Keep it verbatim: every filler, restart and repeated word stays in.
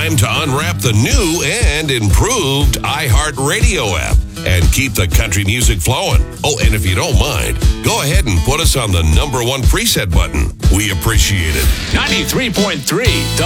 time to unwrap the new and improved iHeartRadio app and keep the country music flowing. Oh, and if you don't mind, go ahead and put us on the number one preset button. We appreciate it. ninety-three point three